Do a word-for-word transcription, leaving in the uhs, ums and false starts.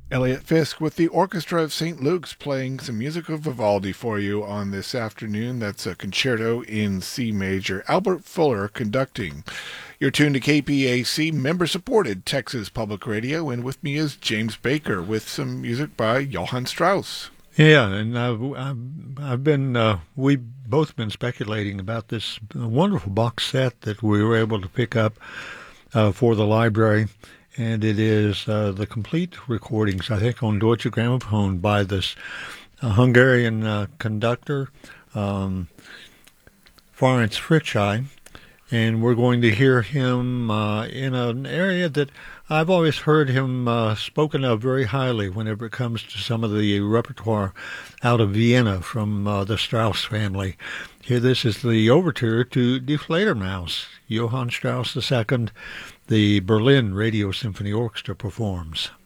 Elliot Fisk with the Orchestra of Saint Luke's playing some music of Vivaldi for you on this afternoon. That's a concerto in C major. Albert Fuller conducting. You're tuned to K P A C, member-supported Texas Public Radio, and with me is James Baker with some music by Johann Strauss. Yeah, and I've, I've, I've been, uh, we've both been speculating about this wonderful box set that we were able to pick up uh, for the library, and it is uh, the complete recordings, I think, on Deutsche Grammophon by this uh, Hungarian uh, conductor, um, Ferenc Fricsay, and we're going to hear him uh, in an area that I've always heard him uh, spoken of very highly whenever it comes to some of the repertoire out of Vienna from uh, the Strauss family. Here, this is the overture to Die Fledermaus. Johann Strauss the Second, the Berlin Radio Symphony Orchestra performs.